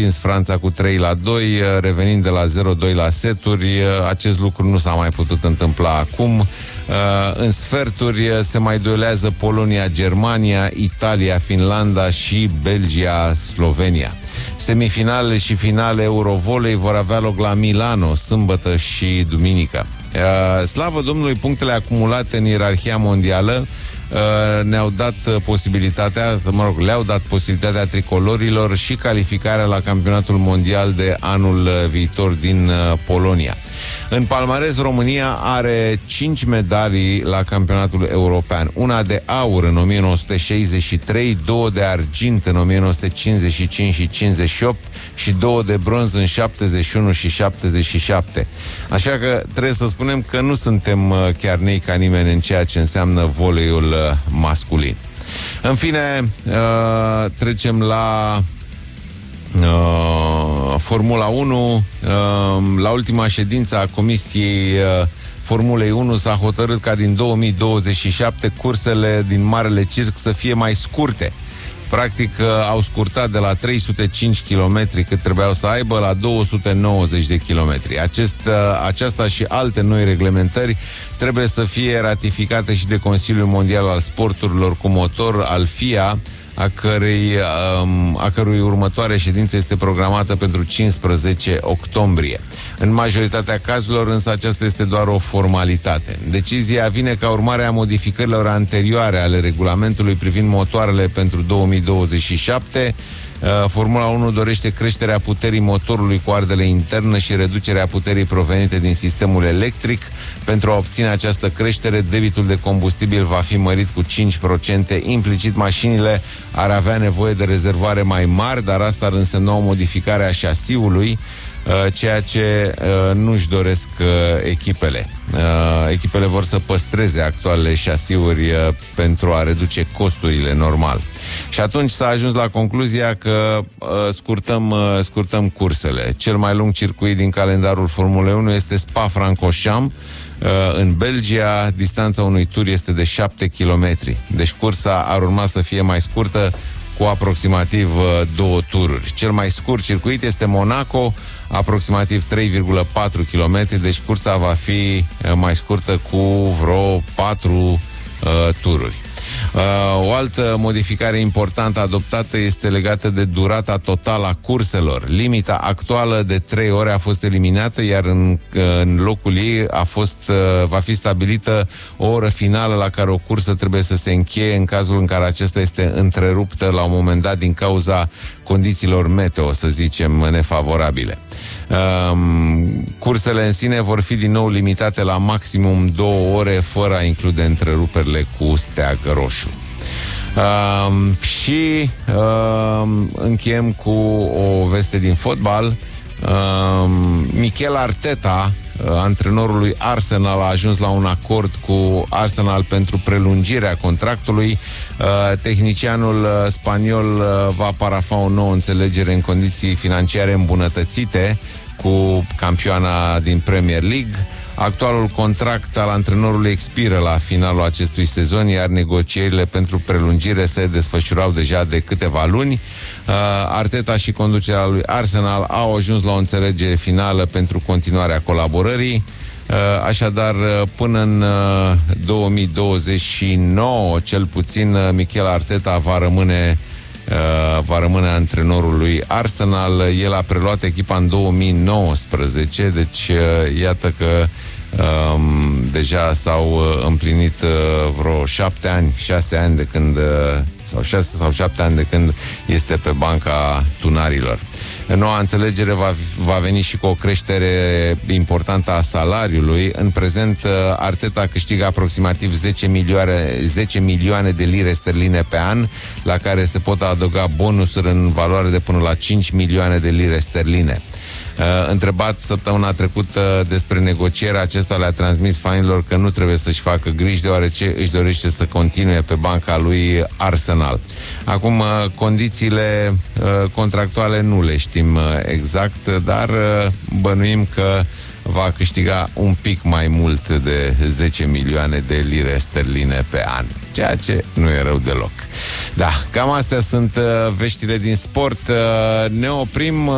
învins Franța cu 3-2, revenind de la 0-2 la seturi. Acest lucru nu s-a mai putut întâmpla acum. În sferturi se mai duelează Polonia, Germania, Italia, Finlanda și Belgia, Slovenia. Semifinale și finale Eurovolei vor avea loc la Milano, sâmbătă și duminică. Slavă Domnului, punctele acumulate în ierarhia mondială ne-au dat posibilitatea, le-au dat posibilitatea tricolorilor și calificarea la campionatul mondial de anul viitor din Polonia. În palmares, România are 5 medalii la campionatul european. Una de aur în 1963, 2 de argint în 1955 și 58 și 2 de bronz în 71 și 77. Așa că trebuie să spunem că nu suntem chiar nei ca nimeni în ceea ce înseamnă voleiul masculin. În fine, trecem la Formula 1. La ultima ședință a Comisiei Formulei 1 s-a hotărât ca din 2027 cursele din Marele Circ să fie mai scurte. Practic au scurtat de la 305 km cât trebuiau să aibă la 290 de km. Aceasta și alte noi reglementări trebuie să fie ratificate și de Consiliul Mondial al Sporturilor cu motor, al FIA, a cărui următoare ședință este programată pentru 15 octombrie. În majoritatea cazurilor, însă, aceasta este doar o formalitate. Decizia vine ca urmare a modificărilor anterioare ale regulamentului privind motoarele pentru 2027. Formula 1 dorește creșterea puterii motorului cu ardere internă și reducerea puterii provenite din sistemul electric. Pentru a obține această creștere, debitul de combustibil va fi mărit cu 5%. Implicit, mașinile ar avea nevoie de rezervoare mai mari, dar asta ar însemna o modificare a șasiului, ceea ce nu-și doresc echipele. Echipele vor să păstreze actualele șasiuri pentru a reduce costurile normal. Și atunci s-a ajuns la concluzia că scurtăm cursele. Cel mai lung circuit din calendarul Formulei 1 este Spa-Francorchamps, în Belgia. Distanța unui tur este de 7 km. Deci cursa ar urma să fie mai scurtă, cu aproximativ 2 tururi. Cel mai scurt circuit este Monaco, aproximativ 3,4 km, deci cursa va fi mai scurtă cu vreo 4 tururi. O altă modificare importantă adoptată este legată de durata totală a curselor. Limita actuală de 3 ore a fost eliminată, iar în locul ei va fi stabilită o oră finală la care o cursă trebuie să se încheie în cazul în care acesta este întreruptă la un moment dat din cauza condițiilor meteo, să zicem, nefavorabile. Cursele în sine vor fi din nou limitate la maximum 2 ore, fără a include întreruperile cu steag roșu. Și încheiem cu o veste din fotbal. Mikel Arteta, antrenorul lui Arsenal, a ajuns la un acord cu Arsenal pentru prelungirea contractului. Tehnicianul spaniol va parafa o nouă înțelegere în condiții financiare îmbunătățite cu campioana din Premier League. Actualul contract al antrenorului expiră la finalul acestui sezon, iar negocierile pentru prelungire se desfășurau deja de câteva luni. Arteta și conducerea lui Arsenal au ajuns la o înțelegere finală pentru continuarea colaborării. Așadar, până în 2029, cel puțin, Mikel Arteta va rămâne antrenorul lui Arsenal. El a preluat echipa în 2019, deci iată că deja s-au împlinit vreo 6 ani de când, sau 6 sau 7 ani de când este pe banca tunarilor. Noua înțelegere va veni și cu o creștere importantă a salariului. În prezent, Arteta câștigă aproximativ 10 milioane de lire sterline pe an, la care se pot adăuga bonusuri în valoare de până la 5 milioane de lire sterline. Întrebat săptămâna trecută despre negocierea, acesta le-a transmis fanilor că nu trebuie să-și facă griji, deoarece își dorește să continue pe banca lui Arsenal. Acum, condițiile contractuale nu le știm exact, dar bănuim că va câștiga un pic mai mult de 10 milioane de lire sterline pe an, ceea ce nu e rău deloc. Da, cam astea sunt veștile din sport. Ne oprim